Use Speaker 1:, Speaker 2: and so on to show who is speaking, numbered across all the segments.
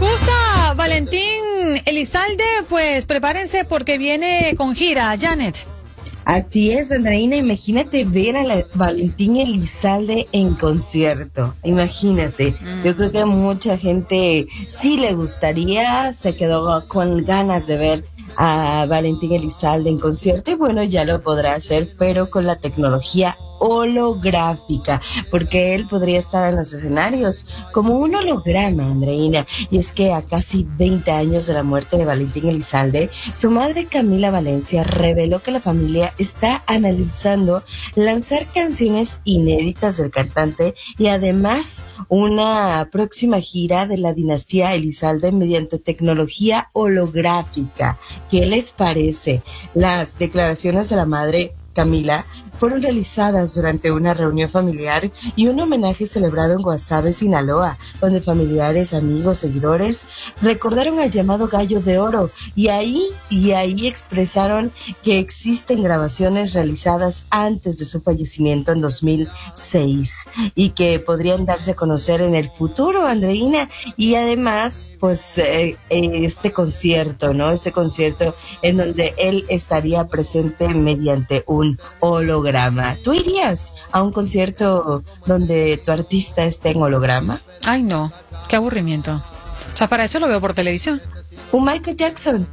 Speaker 1: gusta Valentín Elizalde, pues prepárense porque viene con gira, Janet.
Speaker 2: Así es, Andreina, imagínate ver a la Valentín Elizalde en concierto, imagínate. Yo creo que a mucha gente sí le gustaría, se quedó con ganas de ver a Valentín Elizalde en concierto y bueno, ya lo podrá hacer, pero con la tecnología holográfica, porque él podría estar en los escenarios como un holograma, Andreina. Y es que a casi 20 años de la muerte de Valentín Elizalde, su madre Camila Valencia reveló que la familia está analizando lanzar canciones inéditas del cantante y además una próxima gira de la dinastía Elizalde mediante tecnología holográfica. ¿Qué les parece? Las declaraciones de la madre Camila fueron realizadas durante una reunión familiar y un homenaje celebrado en Guasave, Sinaloa, donde familiares, amigos, seguidores recordaron al llamado Gallo de Oro y ahí expresaron que existen grabaciones realizadas antes de su fallecimiento en 2006 y que podrían darse a conocer en el futuro, Andreina, y además pues este concierto, ¿no? Este concierto en donde él estaría presente mediante un holograma. ¿Tú irías a un concierto donde tu artista esté en holograma?
Speaker 1: Ay, no, qué aburrimiento. O sea, para eso lo veo por televisión.
Speaker 2: ¿Un Michael Jackson?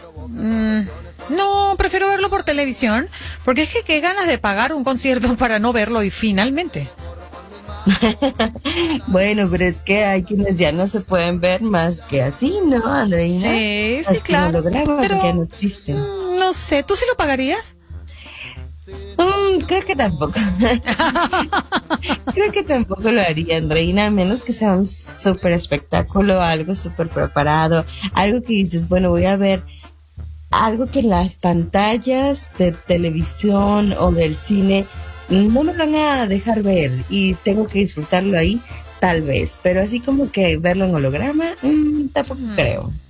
Speaker 1: No, prefiero verlo por televisión, porque es que qué ganas de pagar un concierto para no verlo y finalmente.
Speaker 2: Bueno, pero es que hay quienes ya no se pueden ver más que así, ¿no, Andreina?
Speaker 1: Sí, claro.
Speaker 2: Holograma,
Speaker 1: pero
Speaker 2: porque ya no existen.
Speaker 1: No sé, ¿tú sí lo pagarías?
Speaker 2: Creo que tampoco. Creo que tampoco lo haría, Andreina, a menos que sea un súper espectáculo, algo súper preparado, algo que dices, bueno, voy a ver algo que en las pantallas de televisión o del cine no me van a dejar ver y tengo que disfrutarlo ahí, tal vez, pero así como que verlo en holograma, tampoco creo.